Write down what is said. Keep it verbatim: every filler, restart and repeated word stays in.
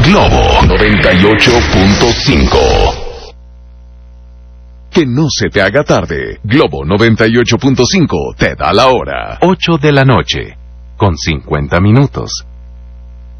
Globo noventa y ocho punto cinco. Que no se te haga tarde. Globo noventa y ocho punto cinco te da la hora. ocho de la noche, con cincuenta minutos.